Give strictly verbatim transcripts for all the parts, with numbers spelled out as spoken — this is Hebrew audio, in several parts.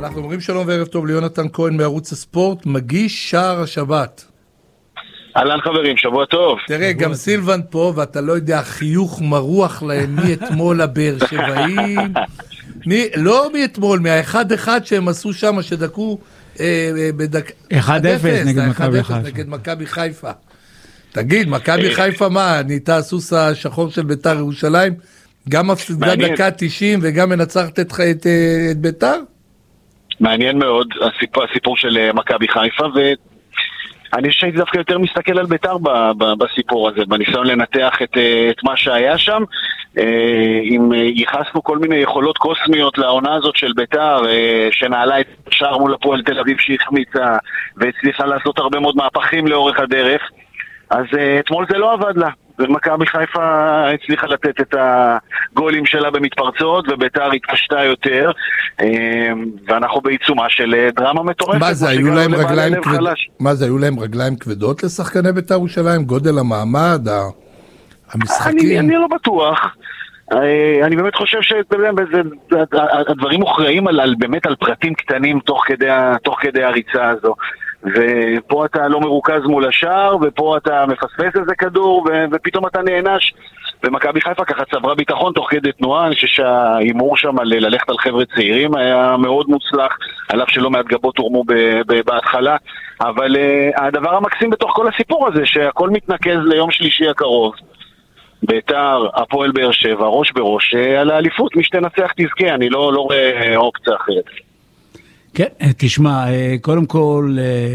אנחנו אומרים שלום וערב טוב ליונתן כהן מערוץ הספורט, מגיש שער השבת. אהלן חברים, שבוע טוב. תראה, גם סילבן פה, ואתה לא יודע, חיוך מרוח להם מאתמול הבאר שבעים, לא מאתמול, מהאחד אחד שהם עשו שם, שדקו בדק... אחד אפס נגד מכבי חיפה. נגד מכבי חיפה. תגיד, מכבי חיפה מה? נהייתה הסוס השחור של ביתר ירושלים? גם מפסידה דקה תשעים וגם מנצחת את ביתר? מעניין מאוד הסיפור, הסיפור של מכבי חיפה, ואני חושב דווקא יותר מסתכל על ביתר בסיפור הזה, בניסיון לנתח את, את מה שהיה שם. אם ייחסנו כל מיני יכולות קוסמיות לעונה הזאת של ביתר, שנעלה את שער מול הפועל תל אביב שהחמיצה והצליחה לעשות הרבה מאוד מהפכים לאורך הדרך, אז אתמול זה לא עבד לה, ומכבי חיפה הצליחה לתת את הגולים שלה במתפרצות, וביתר התקשתה יותר, ואנחנו בעיצומה של דרמה מטורפת. מה זה, היו להם רגליים כבדות? מה זה, היו להם רגליים כבדות לשחקני ביתר ירושלים? גודל המעמד, המשחקים? אני לא בטוח. אני באמת חושב שהדברים מוכרעים באמת על פרטים קטנים תוך כדי הריצה הזו. ופה אתה לא מרוכז מול השאר, ופה אתה מפספס איזה כדור, ו- ופתאום אתה נענש. ומכבי חיפה ככה צברה ביטחון תוך כדי תנועה. אני חושב שהאימור שם על ללכת על חבר'ה צעירים היה מאוד מוצלח, על אף שלא מעט גבות תורמו ב- ב- בהתחלה. אבל uh, הדבר המקסים בתוך כל הסיפור הזה, שהכל מתנקז ליום שלישי הקרוב. ביתר, הפועל באר שבע, ראש בראש, על האליפות, מי שתנצח תזכה, אני לא, לא רואה אופציה אחרת. כן, תשמע, קודם כל,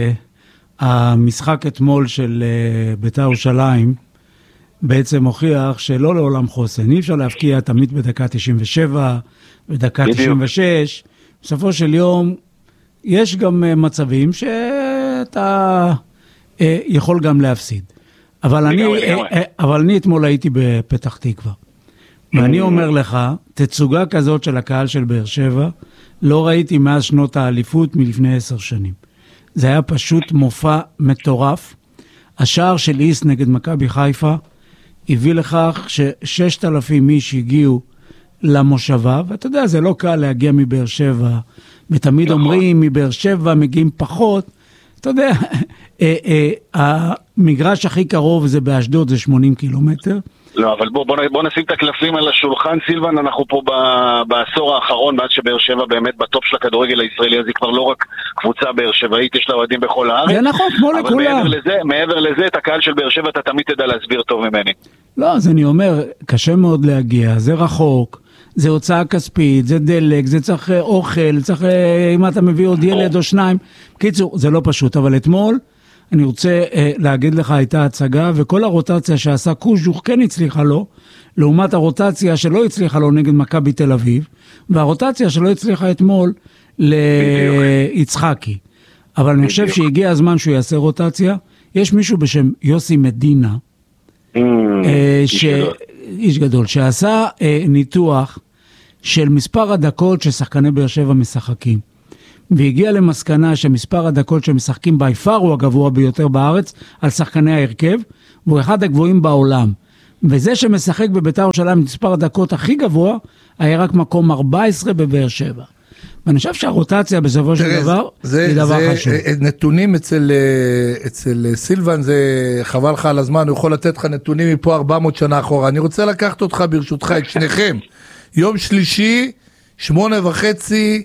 המשחק אתמול של בית"ר ירושלים בעצם הוכיח שלא לעולם חוסן. אי אפשר להפקיע תמיד בדקה תשעים ושבע, בדקה תשעים ושש. בסופו של יום, יש גם מצבים שאתה יכול גם להפסיד. אבל אני, אבל אני אתמול הייתי בפתח תקווה. ואני אומר לך, תצוגה כזאת של הקהל של באר שבע, לא ראיתי מאז שנות האליפות מלפני עשר שנים. זה היה פשוט מופע מטורף. השער של איס נגד מכבי חיפה הביא לכך שששת אלפים איש הגיעו למושבה, ואתה יודע, זה לא קל להגיע מבאר שבע, ותמיד אומרים מבאר שבע מגיעים פחות. אתה יודע, המגרש הכי קרוב זה באשדוד, זה שמונים קילומטר. לא, אבל בוא, בוא, בוא נשים את הקלפים על השולחן, סילבן. אנחנו פה ב, בעשור האחרון, מאז שבאר שבע באמת בטופ של הכדורגל הישראלי, אז היא כבר לא רק קבוצה באר שבעית, יש לה אוהדים בכל הארץ. זה נכון, כמו לכולם. אבל מעבר לזה, מעבר לזה, את הקהל של באר שבע אתה תמיד תדע להסביר טוב ממני. לא, אז אני אומר, קשה מאוד להגיע, זה רחוק, זה הוצאה כספית, זה דלק, זה צריך אוכל, צריך, אם אתה מביא עוד ילד או שניים. קיצור, זה לא פשוט, אבל אתמול, אני רוצה אה, להגיד לך, הייתה הצגה, וכל הרוטציה שעשה קוז'וך כן הצליחה לו, לעומת הרוטציה שלא הצליחה לו נגד מכבי תל אביב, והרוטציה שלא הצליחה אתמול ליצחקי. אבל אני חושב שהגיע הזמן שהוא יעשה רוטציה. יש מישהו בשם יוסי מדינה, אה, ש... איש גדול, שעשה אה, ניתוח של מספר הדקות ששחקני באר שבע משחקים. והגיע למסקנה שמספר הדקות שמשחקים ביפר הוא הגבוה ביותר בארץ על שחקני ההרכב, והוא אחד הגבוהים בעולם. וזה שמשחק בבית"ר ירושלים מספר הדקות הכי גבוה, היה רק מקום ארבע עשרה בבאר שבע. ואני חושב שהרוטציה בסופו של דבר זה, זה דבר זה חשוב. נתונים אצל, אצל סילבן, זה חבל לך על הזמן, הוא יכול לתת לך נתונים מפה ארבע מאות שנה אחורה. אני רוצה לקחת אותך ברשותך, את שניכם. יום שלישי, שמונה וחצי,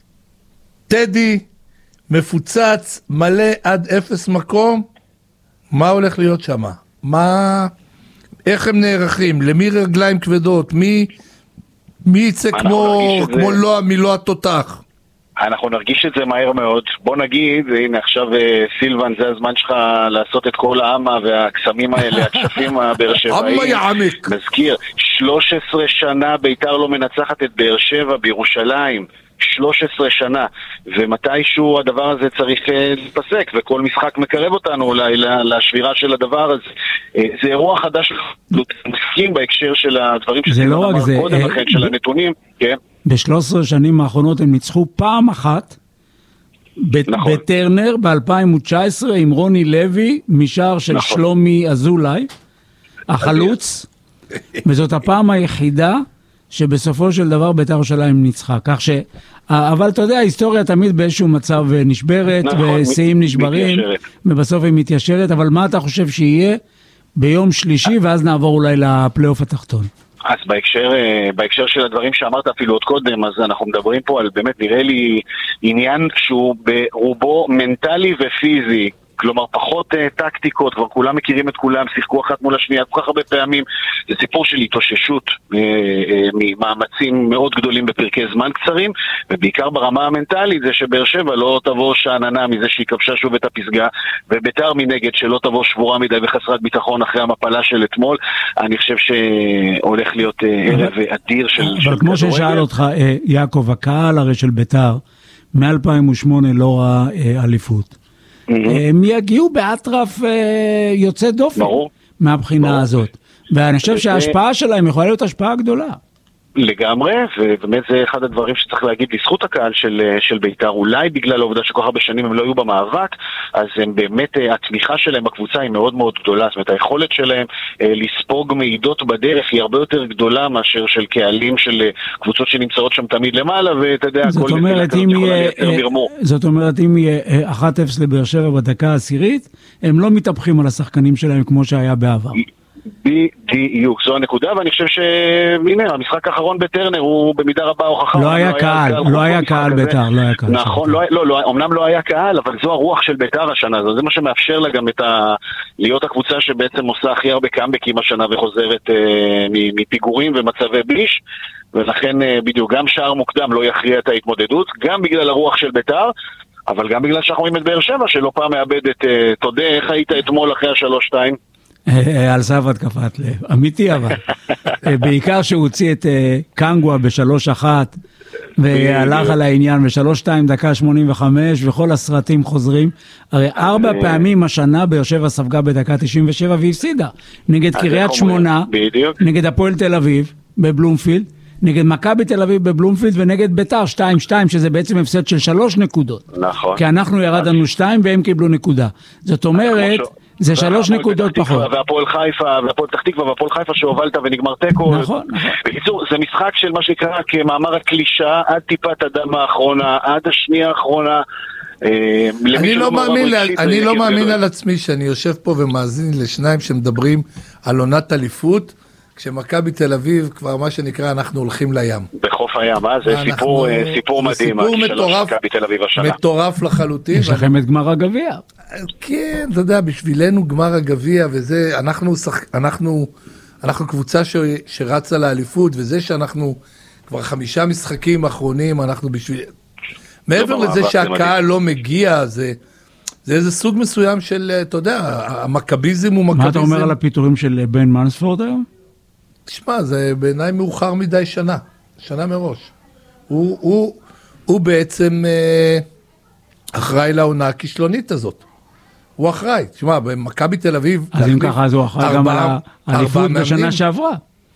טדי, מפוצץ, מלא עד אפס מקום. מה הולך להיות שם? מה, איך הם נערכים? למי רגליים כבדות? מי, מי יצא כמו, כמו לא, מלא התותח? אנחנו נרגיש את זה מהר מאוד. בוא נגיד, הנה עכשיו סילבן, זה הזמן שלך לעשות את כל העמה והקסמים האלה, הכשפים הבאר שבעיים. עמה יעמק. נזכיר, שלוש עשרה שנה ביתר לא מנצחת את באר שבע בירושלים. שלוש עשרה שנה, ומתישהו הדבר הזה צריך לפסק, וכל משחק מקרב אותנו אולי לשבירה של הדבר הזה. זה אירוע חדש, מסכים בהקשר של הדברים שזה לא רק זה, קודם לכן, של הנתונים, כן. ב-שלוש עשרה שנים האחרונות הם ניצחו פעם אחת, נכון. בטרנר ב-אלפיים תשע עשרה עם רוני לוי, משער של נכון. שלומי אזולאי, החלוץ, וזאת הפעם היחידה, שבסופו של דבר בית"ר ירושלים ניצחה, כך אבל אתה יודע, ההיסטוריה תמיד באיזשהו מצב נשברת, נכון, ושיאים נשברים, מתיישרת. ובסוף היא מתיישרת, אבל מה אתה חושב שיהיה ביום שלישי, ואז נעבור אולי לפלייאוף התחתון? אז בהקשר, בהקשר של הדברים שאמרת אפילו עוד קודם, אז אנחנו מדברים פה על באמת נראה לי עניין שהוא ברובו מנטלי ופיזי. כלומר, פחות uh, טקטיקות, כבר כולם מכירים את כולם, שיחקו אחת מול השנייה, כל כך הרבה פעמים. זה סיפור של התאוששות uh, uh, ממאמצים מאוד גדולים בפרקי זמן קצרים, ובעיקר ברמה המנטלית זה שבאר שבע לא תבוא שעננה מזה שהיא כבשה שוב את הפסגה, וביתר מנגד שלא תבוא שבורה מדי וחסרת ביטחון אחרי המפלה של אתמול. אני חושב שהולך להיות uh, ערב אדיר של... אבל כמו ששאל אותך, uh, יעקב, הקהל הרי של ביתר, מ-אלפיים ושמונה לא ראה uh, אליפות. הם יגיעו באטרף יוצא דופן מהבחינה הזאת. ואני חושב שההשפעה שלהם יכולה להיות השפעה גדולה. לגמרי, ובאמת זה אחד הדברים שצריך להגיד לזכות הקהל של, של ביתר, אולי בגלל העובדה שכל הרבה שנים הם לא היו במאבק, אז הם באמת, התמיכה שלהם בקבוצה היא מאוד מאוד גדולה, זאת אומרת, היכולת שלהם לספוג מעידות בדרך היא הרבה יותר גדולה מאשר של קהלים של קבוצות שנמצאות שם תמיד למעלה, ואתה יודע, זאת אומרת, אם יהיה, זאת אומרת, אם יהיה אחת אפס לבאר שבע בדקה העשירית, הם לא מתהפכים על השחקנים שלהם כמו שהיה בעבר. בדיוק, זו הנקודה, ואני חושב שהנה, המשחק האחרון בטרנר הוא במידה רבה הוכחה. לא היה קהל, לא היה קהל ביתר, לא היה קהל. נכון, אמנם לא היה קהל, אבל זו הרוח של ביתר השנה, זה מה שמאפשר לה גם להיות הקבוצה שבעצם עושה הכי הרבה קאמבקים השנה וחוזרת מפיגורים ומצבי ביש, ולכן בדיוק גם שער מוקדם לא יכריע את ההתמודדות, גם בגלל הרוח של ביתר, אבל גם בגלל שאנחנו רואים את באר שבע שלא פעם מאבדת, תודה, איך היית אתמול אחרי השלוש שתיים? על סף התקפת לב, אמיתי אבל. בעיקר שהוא הוציא את קנגווה בשלוש אחת, והלך על העניין בשלוש שתיים דקה שמונים וחמש, וכל הסרטים חוזרים. הרי ארבע פעמים השנה באר שבע ספגה בדקה תשעים ושבע והפסידה. נגד קריית שמונה, נגד הפועל תל אביב בבלומפילד, נגד מכבי תל אביב בבלומפילד, ונגד ביתר שתיים שתיים, שזה בעצם הפסד של שלוש נקודות. נכון. כי אנחנו ירדנו שתיים והם קיבלו נקודה. זאת אומרת... זה שלוש נקודות פחות. והפועל חיפה, והפועל פתח תקווה, והפועל חיפה שהובלת ונגמר תיקו. נכון, נכון. בקיצור, זה משחק של מה שנקרא כמאמר הקלישה, עד טיפת הדם האחרונה, עד השנייה האחרונה. אני לא מאמין, אני לא מאמין על עצמי שאני יושב פה ומאזין לשניים שמדברים על עונת אליפות, כשמכבי תל אביב כבר מה שנקרא אנחנו הולכים לים. בחוף הים, אה? זה סיפור, סיפור מדהים. סיפור מטורף, מטורף לחלוטין. יש לכם את גמר הגביע. כן, אתה יודע, בשבילנו גמר הגביע וזה, אנחנו, אנחנו, אנחנו קבוצה ש, שרצה לאליפות, וזה שאנחנו כבר חמישה משחקים אחרונים, אנחנו בשביל... מעבר לזה שהקהל לא מגיע, זה... זה איזה סוג מסוים של, אתה יודע, המכביזם הוא מכביזם. מה אתה אומר על הפיתורים של בן מנספורד היום? תשמע, זה בעיניי מאוחר מדי שנה, שנה מראש. הוא, הוא, הוא בעצם אה, אחראי לעונה הכישלונית הזאת. הוא אחראי. תשמע, במכבי תל אביב... אז אם ככה, אז הוא אחראי גם על האליפות בשנה שעברה.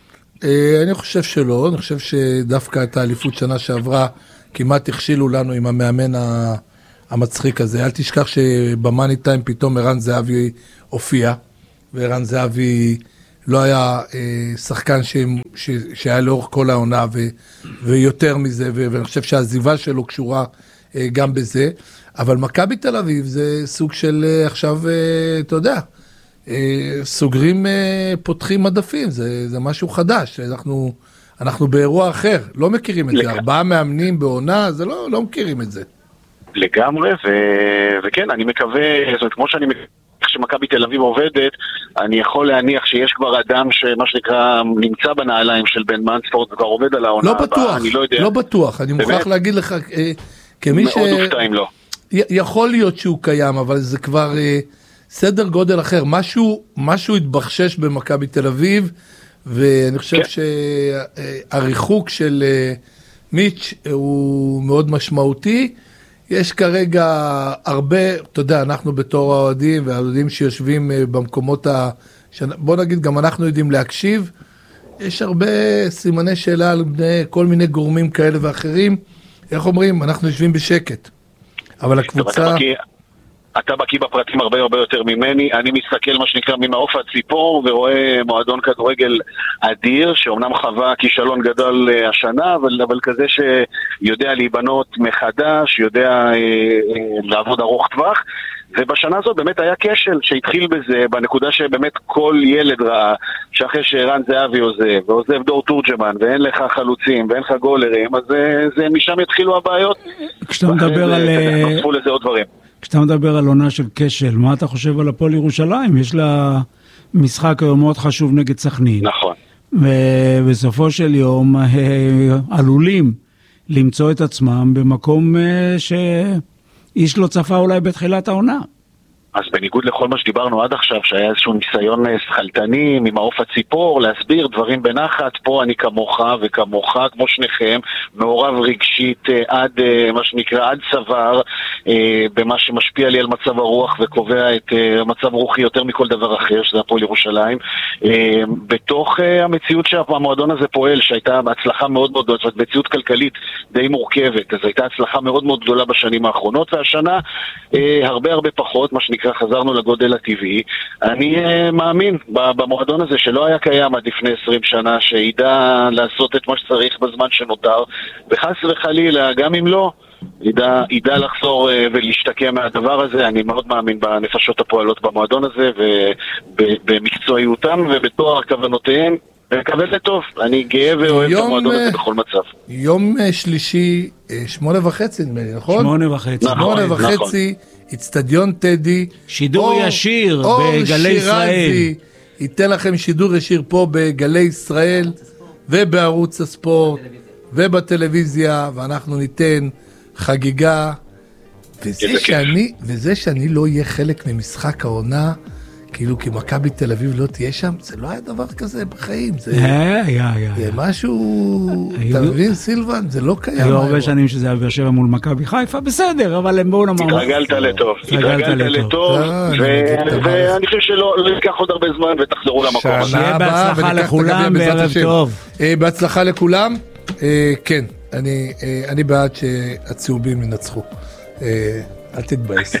אה, אני חושב שלא, אני חושב שדווקא את האליפות שנה שעברה כמעט הכשילו לנו עם המאמן ה... המצחיק הזה. אל תשכח שבמאני טיים פתאום ערן זהבי הופיע, וערן זהבי לא היה אה, שחקן ש, ש, שהיה לאורך כל העונה, ו, ויותר מזה, ו, ואני חושב שהעזיבה שלו קשורה אה, גם בזה, אבל מכבי תל אביב זה סוג של אה, עכשיו, אה, אתה יודע, אה, סוגרים, אה, פותחים מדפים, זה, זה משהו חדש, אנחנו, אנחנו באירוע אחר, לא מכירים את זה, ארבעה מאמנים בעונה, זה לא, לא מכירים את זה. לגמרי, ו... וכן, אני מקווה, זאת אומרת, כמו שאני מקווה שמכבי תל אביב עובדת, אני יכול להניח שיש כבר אדם שמה שנקרא נמצא בנעליים של בן מנספורד וכבר עובד על העונה לא בטוח, הבאה, אני לא יודע. לא בטוח, אני מוכרח להגיד לך, כמי ש... מאוד אופתעים לו. יכול להיות שהוא קיים, אבל זה כבר סדר גודל אחר, משהו, משהו התבחשש במכבי תל אביב, ואני חושב כן. שהריחוק של מיץ' הוא מאוד משמעותי, יש כרגע הרבה, אתה יודע, אנחנו בתור האוהדים, והאוהדים שיושבים במקומות ה... בוא נגיד, גם אנחנו יודעים להקשיב, יש הרבה סימני שאלה על בני, כל מיני גורמים כאלה ואחרים, איך אומרים, אנחנו יושבים בשקט. אבל הקבוצה... אתה בקיא בפרטים הרבה הרבה יותר ממני. אני מסתכל מה שנקרא ממעוף הציפור ורואה מועדון כדורגל אדיר שאומנם חווה כישלון גדול השנה, אבל, אבל כזה שיודע להיבנות מחדש, יודע אה, אה, לעבוד ארוך טווח. ובשנה הזאת באמת היה כשל שהתחיל בזה בנקודה שבאמת כל ילד ראה שאחרי שערן זהבי עוזב ועוזב דור תורג'מן ואין לך חלוצים ואין לך גולרים, אז זה, זה משם יתחילו הבעיות. כשאתה מדבר על... נוספו לזה עוד דברים. כשאתה מדבר על עונה של כשל, מה אתה חושב על הפועל ירושלים? יש לה משחק היום מאוד חשוב נגד סכנין. נכון. ובסופו של יום עלולים למצוא את עצמם במקום שאיש לא צפה אולי בתחילת העונה. אז בניגוד לכל מה שדיברנו עד עכשיו, שהיה איזשהו ניסיון שחלטני ממעוף הציפור, להסביר דברים בנחת, פה אני כמוך וכמוך, כמו שניכם, מעורב רגשית עד, מה שנקרא, עד צוואר, במה שמשפיע לי על מצב הרוח וקובע את מצב רוחי יותר מכל דבר אחר, שזה הפועל ירושלים. בתוך המציאות שהמועדון הזה פועל, שהייתה הצלחה מאוד מאוד גדולה, זאת מציאות כלכלית די מורכבת, אז הייתה הצלחה מאוד מאוד גדולה בשנים האחרונות, והשנה הרבה הרבה פחות, מה שנקרא, חזרנו לגודל הטבעי. אני uh, מאמין במועדון הזה שלא היה קיים עד לפני עשרים שנה, שידע לעשות את מה שצריך בזמן שנותר, וחס וחלילה, גם אם לא, ידע, ידע לחזור uh, ולהשתקע מהדבר הזה. אני מאוד מאמין בנפשות הפועלות במועדון הזה, ובמקצועיותם ובתואר כוונותיהם, וכבל זה טוב. אני גאה ואוהב את המועדון הזה בכל מצב. יום שלישי, שמונה וחצי, נכון? שמונה וחצי. שמונה וחצי. אצטדיון טדי, שידור אור, ישיר אור בגלי ישראל. ייתן לכם שידור ישיר פה בגלי ישראל ובערוץ הספורט ובטלוויזיה, ואנחנו ניתן חגיגה. וזה שאני, וזה שאני לא אהיה חלק ממשחק העונה, כאילו כי מכבי תל אביב לא תהיה שם, זה לא היה דבר כזה בחיים. זה משהו, אתה מבין סילבן? זה לא קיים. היו הרבה שנים שזה היה באר שבע מול מכבי חיפה, בסדר, אבל בואו נאמר... התרגלת לטוב, התרגלת לטוב, ואני חושב שלא ייקח עוד הרבה זמן ותחזרו למקום הזה. שיהיה בהצלחה לכולם, בערב טוב. בהצלחה לכולם, כן, אני בעד שהצהובים ינצחו. אל תתבאס.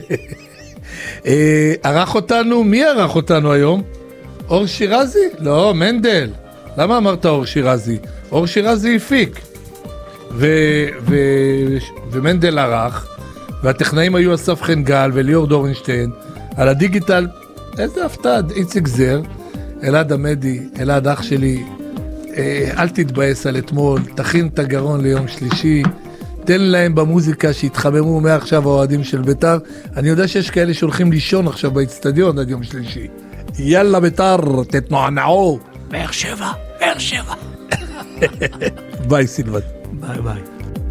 ערך אותנו, מי ערך אותנו היום? אור שירזי? לא, מנדל. למה אמרת אור שירזי? אור שירזי הפיק. ו- ו- ומנדל ערך, והטכנאים היו אסף חנגל וליאור דורנשטיין. על הדיגיטל, איזה הפתעה, איציק זר, אלעד עמדי, אלעד אח שלי, אל תתבאס על אתמול, תכין את הגרון ליום שלישי, תן להם במוזיקה שהתחממו מעכשיו האוהדים של ביתר. אני יודע שיש כאלה שהולכים לישון עכשיו באצטדיון עד יום שלישי. יאללה ביתר, תתנוענעו. באר שבע, באר שבע. ביי סילבן. ביי ביי.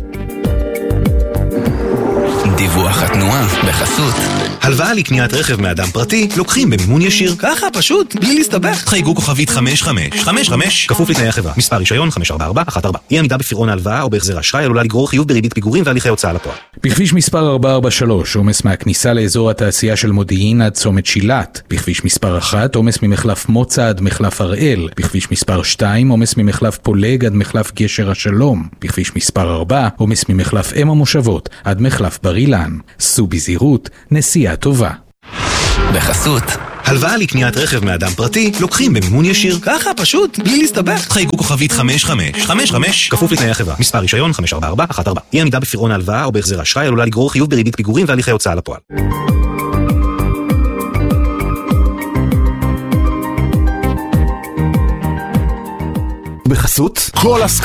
דיווח התנועה בחסות. הלוואה לקניית רכב מאדם פרטי לוקחים במימון ישיר. ככה פשוט, בלי להסתבך. חייגו כוכבית חמש חמש חמש חמש כפוף לתנאי החברה. מספר רישיון חמש ארבע ארבע אחת ארבע. אי עמידה בפירעון ההלוואה או בהחזר אשראי עלולה לגרור חיוב בריבית פיגורים והליכי הוצאה לפועל. בכביש מספר ארבע ארבע שלוש, עומס מהכניסה לאזור התעשייה של מודיעין עד צומת שילת. בכביש מספר אחת, עומס ממחלף מוצא עד מחלף הראל. בכביש מספר שתיים, עומס ממחלף פולג עד מחלף גשר השלום. בכביש מספר ארבע, עומס ממחלף אם המושבות עד מחלף בר אילן. סעו בזהירות, נסיעה טובה. בחסות. הלוואה לקניית רכב מאדם פרטי לוקחים במימון ישיר. ככה פשוט, בלי להסתבך. חייגו כוכבית חמש חמש חמש חמש כפוף לתנאי החברה. מספר רישיון חמש ארבע ארבע אחת ארבע. אי עמידה בפירעון ההלוואה או בהחזר אשראי עלולה לגרור חיוב בריבית פיגורים והליכי הוצאה לפועל. בחסות כל